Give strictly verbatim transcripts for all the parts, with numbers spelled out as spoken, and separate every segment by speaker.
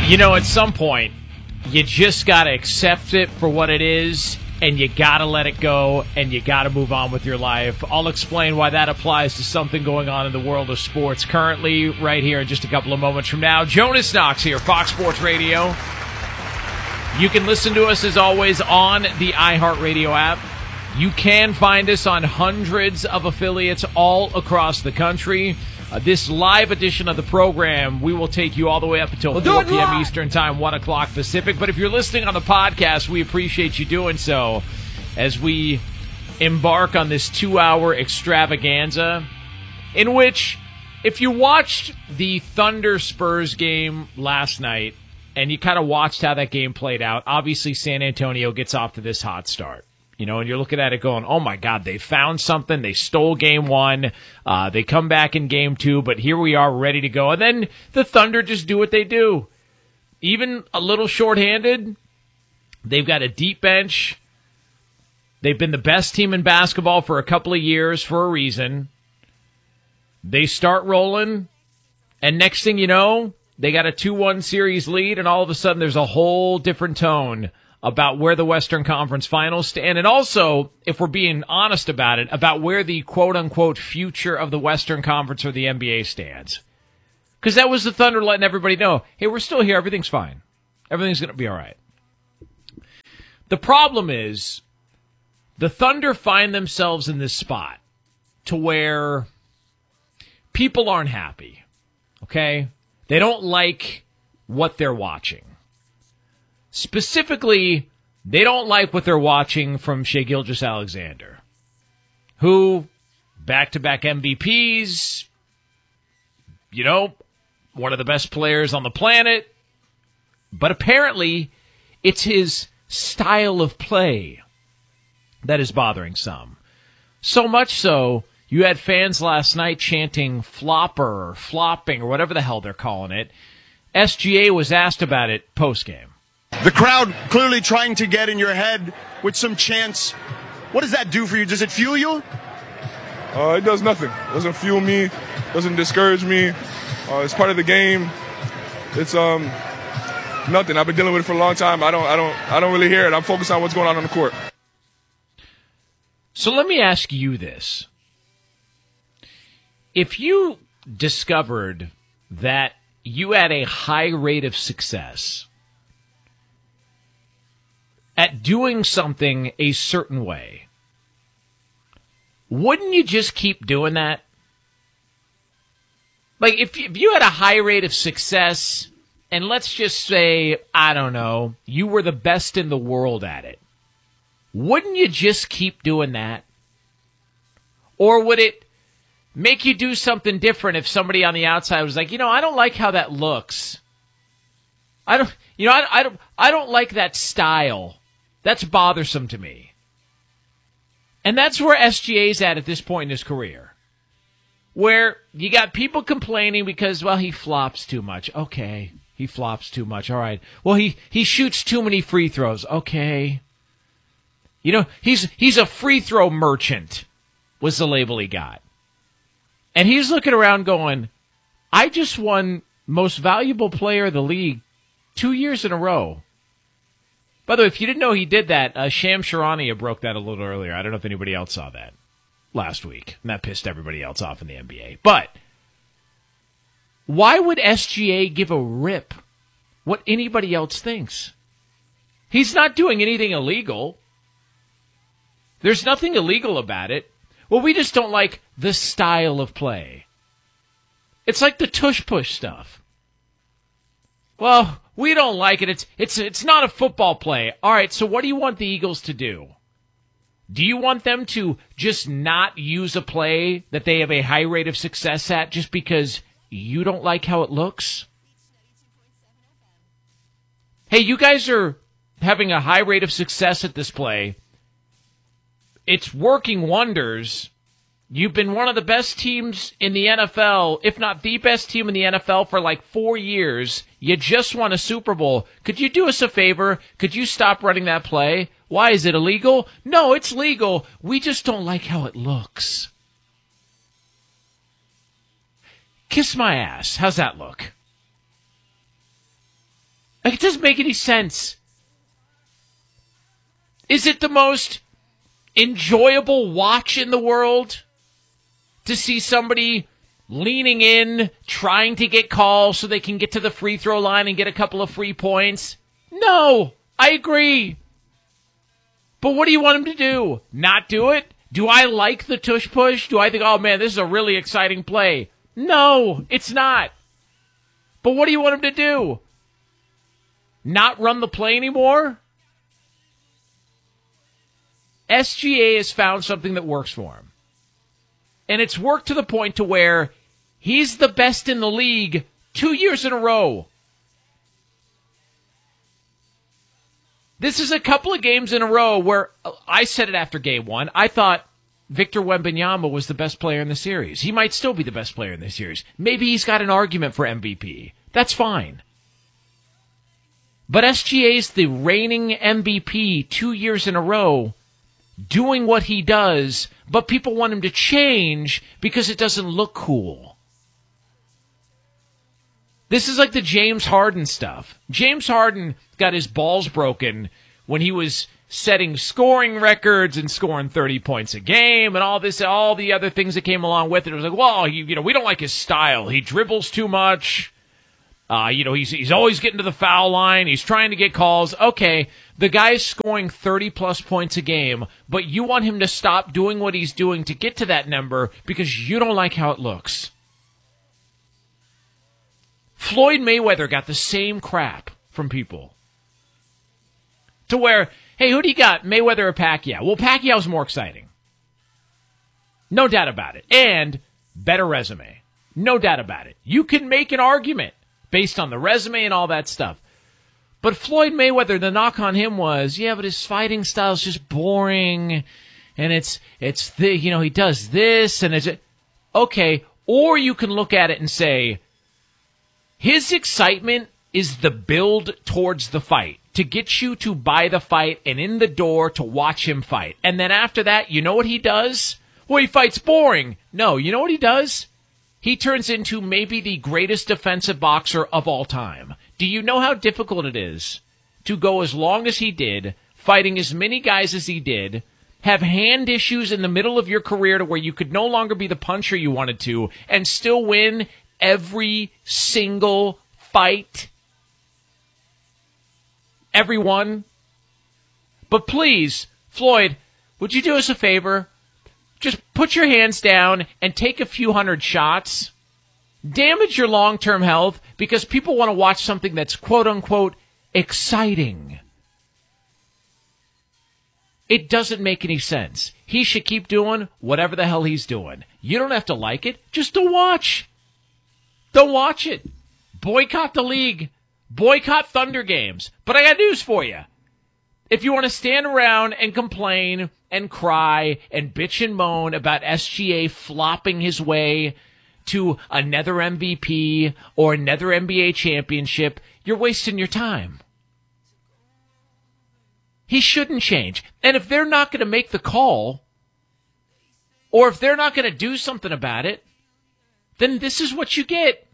Speaker 1: You know, at some point, you just got to accept it for what it is, and you got to let it go, and you got to move on with your life. I'll explain why that applies to something going on in the world of sports currently right here in just a couple of moments from now. Jonas Knox here, Fox Sports Radio. You can listen to us, as always, on the iHeartRadio app. You can find us on hundreds of affiliates all across the country. Uh, this live edition of the program, we will take you all the way up until we'll four p.m. Eastern Time, one o'clock Pacific. But if you're listening on the podcast, we appreciate you doing so as we embark on this two-hour extravaganza in which, if you watched the Thunder-Spurs game last night and you kind of watched how that game played out, obviously San Antonio gets off to this hot start. You know, and you're looking at it going, oh, my God, they found something. They stole game one. Uh, they come back in game two, but here we are ready to go. And then the Thunder just do what they do. Even a little shorthanded, they've got a deep bench. They've been the best team in basketball for a couple of years for a reason. They start rolling, and next thing you know, they got a two one series lead, and all of a sudden there's a whole different tone about where the Western Conference Finals stand, and also, if we're being honest about it, about where the quote-unquote future of the Western Conference or the N B A stands. Because that was the Thunder letting everybody know, hey, we're still here, everything's fine. Everything's going to be all right. The problem is, the Thunder find themselves in this spot to where people aren't happy, okay? They don't like what they're watching. Specifically, they don't like what they're watching from Shai Gilgeous-Alexander, who, back-to-back M V Ps, you know, one of the best players on the planet, but apparently it's his style of play that is bothering some. So much so, you had fans last night chanting flopper or flopping or whatever the hell they're calling it. S G A was asked about it post-game.
Speaker 2: The crowd clearly trying to get in your head with some chants. What does that do for you? Does it fuel you?
Speaker 3: Uh, it does nothing. It doesn't fuel me. Doesn't discourage me. Uh, it's part of the game. It's um nothing. I've been dealing with it for a long time. I don't. I don't. I don't really hear it. I'm focused on what's going on on the court.
Speaker 1: So let me ask you this: if you discovered that you had a high rate of success at doing something a certain way, wouldn't you just keep doing that? Like, if if you had a high rate of success, and let's just say, I don't know, you were the best in the world at it, wouldn't you just keep doing that? Or would it make you do something different if somebody on the outside was like, you know, I don't like how that looks. I don't, you know, I, I don't, I don't like that style. That's bothersome to me. And that's where S G A's at at this point in his career. Where you got people complaining because, well, he flops too much. Okay, he flops too much. All right. Well, he, he shoots too many free throws. Okay. You know, he's he's a free throw merchant, was the label he got. And he's looking around going, I just won most valuable player of the league two years in a row. By the way, if you didn't know he did that, uh, Shams Charania broke that a little earlier. I don't know if anybody else saw that last week. And that pissed everybody else off in the N B A. But why would S G A give a rip what anybody else thinks? He's not doing anything illegal. There's nothing illegal about it. Well, we just don't like the style of play. It's like the tush-push stuff. Well, we don't like it. It's it's it's not a football play. All right, so what do you want the Eagles to do? Do you want them to just not use a play that they have a high rate of success at just because you don't like how it looks? Hey, you guys are having a high rate of success at this play. It's working wonders. You've been one of the best teams in the N F L, if not the best team in the N F L for like four years. You just won a Super Bowl. Could you do us a favor? Could you stop running that play? Why, is it illegal? No, it's legal. We just don't like how it looks. Kiss my ass. How's that look? Like, it doesn't make any sense. Is it the most enjoyable watch in the world to see somebody leaning in, trying to get calls so they can get to the free throw line and get a couple of free points? No, I agree. But what do you want him to do? Not do it? Do I like the tush push? Do I think, oh man, this is a really exciting play? No, it's not. But what do you want him to do? Not run the play anymore? S G A has found something that works for him. And it's worked to the point to where he's the best in the league two years in a row. This is a couple of games in a row where I said it after game one. I thought Victor Wembanyama was the best player in the series. He might still be the best player in the series. Maybe he's got an argument for M V P. That's fine. But S G A's the reigning M V P two years in a row, doing what he does, but people want him to change because it doesn't look cool. This is like the James Harden stuff. James Harden got his balls broken when he was setting scoring records and scoring thirty points a game and all this, all the other things that came along with it. It was like, well, you, you know, we don't like his style. He dribbles too much. Uh, you know, he's he's always getting to the foul line. He's trying to get calls. Okay, the guy's scoring thirty-plus points a game, but you want him to stop doing what he's doing to get to that number because you don't like how it looks. Floyd Mayweather got the same crap from people. To where, hey, who do you got, Mayweather or Pacquiao? Well, Pacquiao's more exciting. No doubt about it. And better resume. No doubt about it. You can make an argument based on the resume and all that stuff. But Floyd Mayweather, the knock on him was, yeah, but his fighting style is just boring. And it's, it's the, you know, he does this and it's, okay. Or you can look at it and say, his excitement is the build towards the fight, to get you to buy the fight and in the door to watch him fight. And then after that, you know what he does? Well, he fights boring. No, you know what he does? He turns into maybe the greatest defensive boxer of all time. Do you know how difficult it is to go as long as he did, fighting as many guys as he did, have hand issues in the middle of your career to where you could no longer be the puncher you wanted to, and still win every single fight? Everyone. But please, Floyd, would you do us a favor? Just put your hands down and take a few hundred shots. Damage your long-term health because people want to watch something that's quote-unquote exciting. It doesn't make any sense. He should keep doing whatever the hell he's doing. You don't have to like it. Just don't watch. Don't watch it. Boycott the league. Boycott Thunder games. But I got news for you. If you want to stand around and complain and cry and bitch and moan about S G A flopping his way to another M V P or another N B A championship, you're wasting your time. He shouldn't change. And if they're not going to make the call, or if they're not going to do something about it, then this is what you get.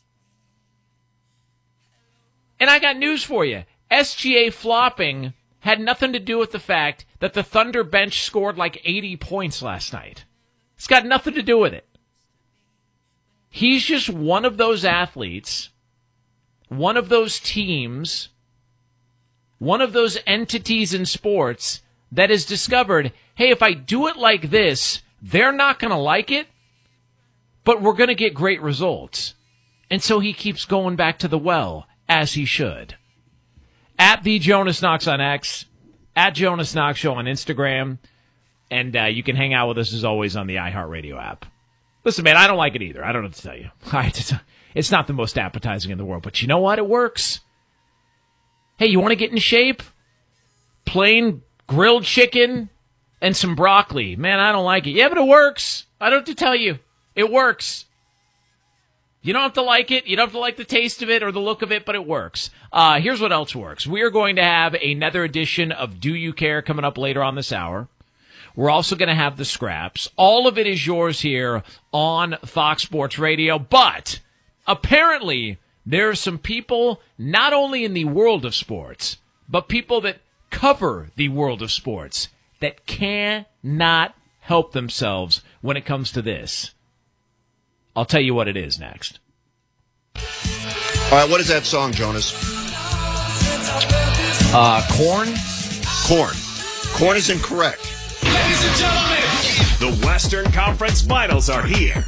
Speaker 1: And I got news for you. S G A flopping had nothing to do with the fact that the Thunder bench scored like eighty points last night. It's got nothing to do with it. He's just one of those athletes, one of those teams, one of those entities in sports that has discovered, hey, if I do it like this, they're not going to like it, but we're going to get great results. And so he keeps going back to the well, as he should. At the Jonas Knox on X, at Jonas Knox Show on Instagram, and uh, you can hang out with us as always on the iHeartRadio app. Listen, man, I don't like it either. I don't know what to tell you. It's not the most appetizing in the world, but you know what? It works. Hey, you want to get in shape? Plain grilled chicken and some broccoli. Man, I don't like it. Yeah, but it works. I don't have to tell you. It works. You don't have to like it. You don't have to like the taste of it or the look of it, but it works. Uh, here's what else works. We are going to have another edition of Do You Care coming up later on this hour. We're also going to have the scraps. All of it is yours here on Fox Sports Radio. But apparently, there are some people, not only in the world of sports, but people that cover the world of sports, that cannot help themselves when it comes to this. I'll tell you what it is next.
Speaker 4: All right, what is that song, Jonas?
Speaker 1: Uh, Korn?
Speaker 4: Korn. Korn is incorrect.
Speaker 5: Ladies and gentlemen, the Western Conference Finals are here.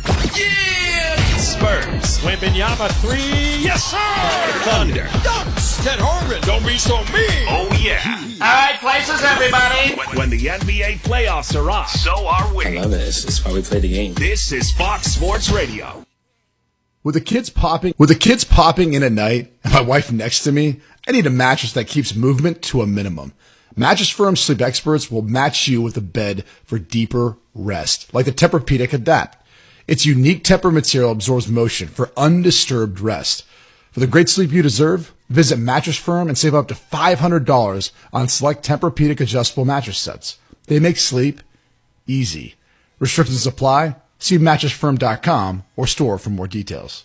Speaker 5: Yeah! Spurs.
Speaker 6: Wembanyama three. Yes, sir!
Speaker 5: Thunder.
Speaker 6: Dunks. Ted Harmon. Don't be so mean.
Speaker 5: Oh, yeah.
Speaker 7: All right, places, everybody.
Speaker 5: When, when the N B A playoffs are on, so are we.
Speaker 8: I love it. It's, it's why we play the game.
Speaker 5: This is Fox Sports Radio.
Speaker 9: With the kids popping, with the kids popping in at night and my wife next to me, I need a mattress that keeps movement to a minimum. Mattress Firm Sleep Experts will match you with a bed for deeper rest, like the Tempur-Pedic Adapt. Its unique Tempur material absorbs motion for undisturbed rest. For the great sleep you deserve, visit Mattress Firm and save up to five hundred dollars on select Tempur-Pedic adjustable mattress sets. They make sleep easy. Restrictions apply. See mattress firm dot com or store for more details.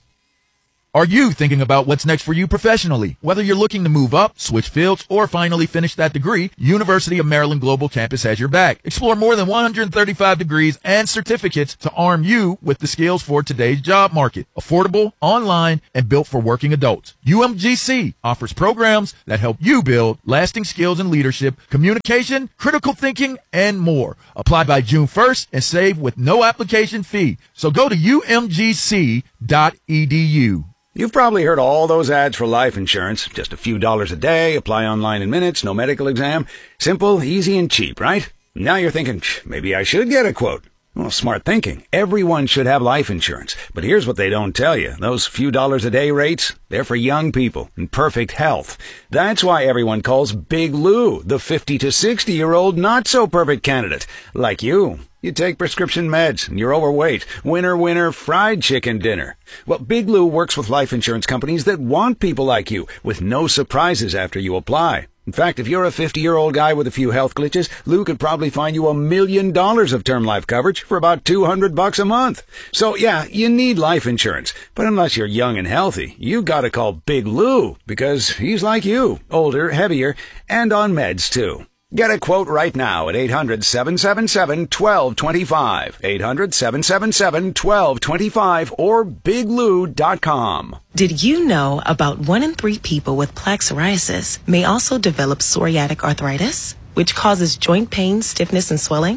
Speaker 10: Are you thinking about what's next for you professionally? Whether you're looking to move up, switch fields, or finally finish that degree, University of Maryland Global Campus has your back. Explore more than one hundred thirty-five degrees and certificates to arm you with the skills for today's job market. Affordable, online, and built for working adults. U M G C offers programs that help you build lasting skills in leadership, communication, critical thinking, and more. Apply by June first and save with no application fee. So go to U M G C dot E D U.
Speaker 11: You've probably heard all those ads for life insurance. Just a few dollars a day, apply online in minutes, no medical exam. Simple, easy, and cheap, right? Now you're thinking, maybe I should get a quote. Well, smart thinking. Everyone should have life insurance. But here's what they don't tell you. Those few dollars a day rates, they're for young people in perfect health. That's why everyone calls Big Lou the fifty to sixty-year-old not-so-perfect candidate. Like you. You take prescription meds, and you're overweight. Winner, winner, fried chicken dinner. Well, Big Lou works with life insurance companies that want people like you, with no surprises after you apply. In fact, if you're a fifty-year-old guy with a few health glitches, Lou could probably find you a million dollars of term life coverage for about two hundred bucks a month. So, yeah, you need life insurance. But unless you're young and healthy, you gotta call Big Lou, because he's like you, older, heavier, and on meds, too. Get a quote right now at eight hundred, seven seven seven, one two two five, eight hundred, seven seven seven, one two two five, or big lou dot com.
Speaker 12: Did you know about one in three people with plaque psoriasis may also develop psoriatic arthritis, which causes joint pain, stiffness, and swelling?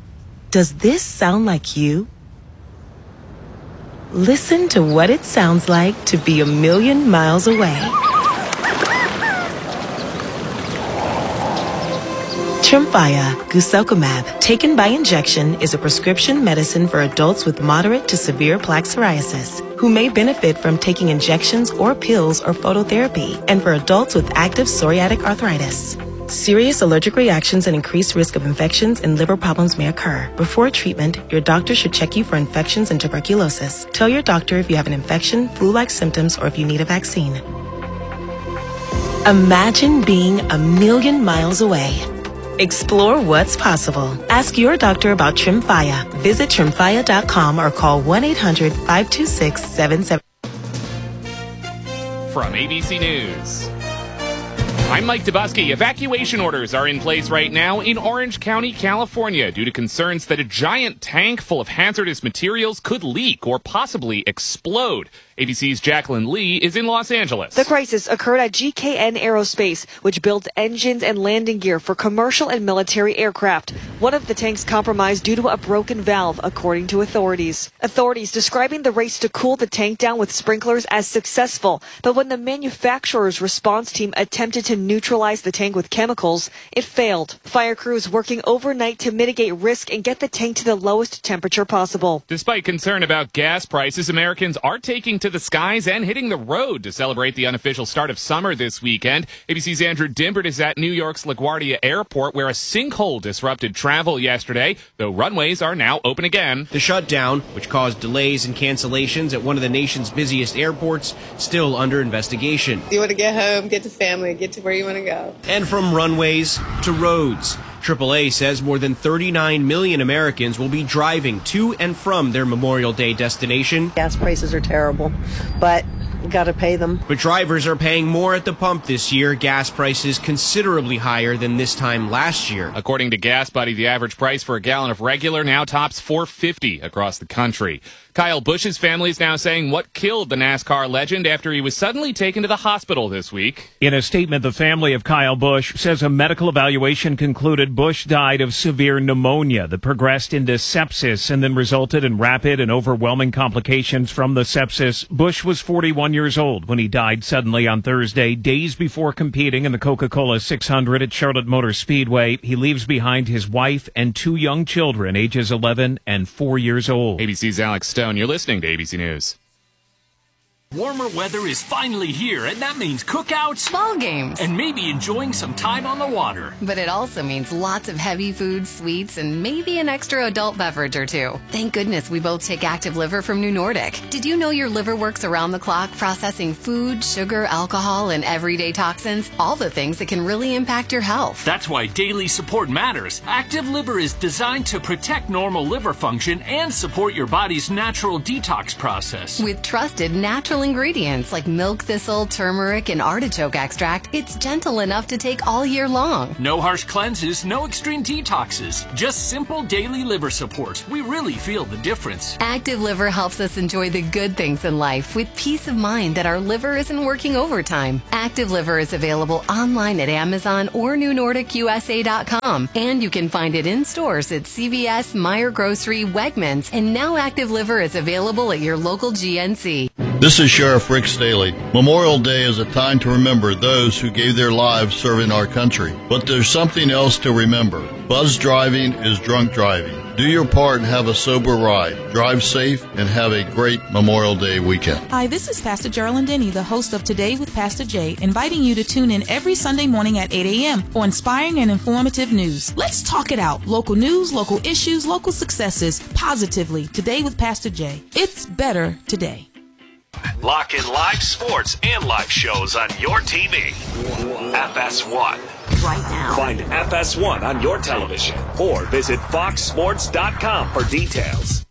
Speaker 12: Does this sound like you? Listen to what it sounds like to be a million miles away. Tremfya guselkumab, taken by injection, is a prescription medicine for adults with moderate to severe plaque psoriasis who may benefit from taking injections or pills or phototherapy, and for adults with active psoriatic arthritis. Serious allergic reactions and increased risk of infections and liver problems may occur. Before treatment, your doctor should check you for infections and tuberculosis. Tell your doctor if you have an infection, flu-like symptoms, or if you need a vaccine. Imagine being a million miles away. Explore what's possible. Ask your doctor about Tremfya. Visit tremfya dot com or call one eight hundred, five two six, seven seven.
Speaker 13: From A B C News, I'm Mike Dubusky. Evacuation orders are in place right now in Orange County, California, due to concerns that a giant tank full of hazardous materials could leak or possibly explode. A B C's Jacqueline Lee is in Los Angeles.
Speaker 14: The crisis occurred at G K N Aerospace, which builds engines and landing gear for commercial and military aircraft. One of the tanks compromised due to a broken valve, according to authorities. Authorities describing the race to cool the tank down with sprinklers as successful, but when the manufacturer's response team attempted to neutralize the tank with chemicals, it failed. Fire crews working overnight to mitigate risk and get the tank to the lowest temperature possible.
Speaker 13: Despite concern about gas prices, Americans are taking to the skies and hitting the road to celebrate the unofficial start of summer this weekend. A B C's Andrew Dimbert is at New York's LaGuardia Airport, where a sinkhole disrupted travel yesterday, though runways are now open again.
Speaker 15: The shutdown, which caused delays and cancellations at one of the nation's busiest airports, still under investigation.
Speaker 16: You want to get home, get to family, get to where you want to go.
Speaker 15: And from runways to roads. triple A says more than thirty-nine million Americans will be driving to and from their Memorial Day destination.
Speaker 17: Gas prices are terrible, but
Speaker 8: got to pay them.
Speaker 15: But drivers are paying more at the pump this year. Gas prices considerably higher than this time last year.
Speaker 13: According to Gas Buddy, the average price for a gallon of regular now tops four fifty across the country. Kyle Busch's family is now saying what killed the NASCAR legend after he was suddenly taken to the hospital this week.
Speaker 17: In a statement, the family of Kyle Busch says a medical evaluation concluded Busch died of severe pneumonia that progressed into sepsis and then resulted in rapid and overwhelming complications from the sepsis. Busch was forty-one years old when he died suddenly on Thursday, days before competing in the Coca-Cola six hundred at Charlotte Motor Speedway. He leaves behind his wife and two young children, ages eleven and four years old.
Speaker 13: A B C's Alex Stone. You're listening to A B C News.
Speaker 18: Warmer weather is finally here, and that means cookouts,
Speaker 19: ball games,
Speaker 18: and maybe enjoying some time on the water.
Speaker 19: But it also means lots of heavy foods, sweets, and maybe an extra adult beverage or two. Thank goodness we both take Active Liver from New Nordic. Did you know your liver works around the clock processing food, sugar, alcohol, and everyday toxins? All the things that can really impact your health.
Speaker 18: That's why daily support matters. Active Liver is designed to protect normal liver function and support your body's natural detox process.
Speaker 19: With trusted natural ingredients like milk thistle, turmeric, and artichoke extract, it's gentle enough to take all year long.
Speaker 18: No harsh cleanses, no extreme detoxes, just simple daily liver support. We really feel the difference.
Speaker 19: Active Liver helps us enjoy the good things in life with peace of mind that our liver isn't working overtime. Active Liver is available online at Amazon or new nordic u s a dot com, and you can find it in stores at C V S, Meijer Grocery, Wegmans, and now Active Liver is available at your local G N C.
Speaker 20: This is Sheriff Rick Staley. Memorial Day is a time to remember those who gave their lives serving our country. But there's something else to remember. Buzz driving is drunk driving. Do your part and have a sober ride. Drive safe and have a great Memorial Day weekend.
Speaker 21: Hi, this is Pastor Geraldine Denny, the host of Today with Pastor Jay, inviting you to tune in every Sunday morning at eight a.m. for inspiring and informative news. Let's talk it out. Local news, local issues, local successes, positively. Today with Pastor Jay. It's better today.
Speaker 5: Lock in live sports and live shows on your T V. F S one.
Speaker 19: Right now.
Speaker 5: Find F S one on your television or visit fox sports dot com for details.